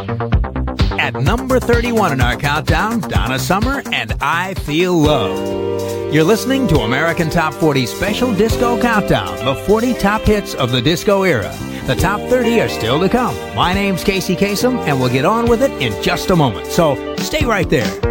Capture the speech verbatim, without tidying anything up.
At number thirty-one in our countdown, Donna Summer and I Feel Love. You're listening to American Top forty Special Disco Countdown, the forty top hits of the disco era. The top thirty are still to come. My name's Casey Kasem, and we'll get on with it in just a moment. So stay right there.